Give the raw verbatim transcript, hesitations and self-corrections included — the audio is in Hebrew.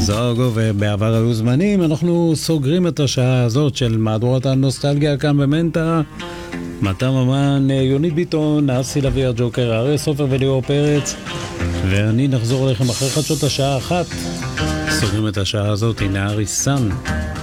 זוגו ובעבר היו זמנים. אנחנו סוגרים את השעה הזאת של מהדורת הנוסטלגיה כאן במנטה. מתה ממן, יונית ביטון, אסי לוי הג'וקר, אריה סופר וליאור פרץ, ואני נחזור אליכם אחרי חדשות השעה אחת. סוגרים את השעה הזאת, הנה אריסן.